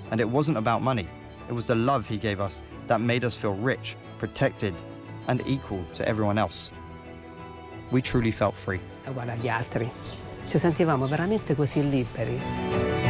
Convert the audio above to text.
And it wasn't about money. It was the love he gave us that made us feel rich, protected, and equal to everyone else. We truly felt free. Uguale agli altri. Ci sentivamo veramente così liberi.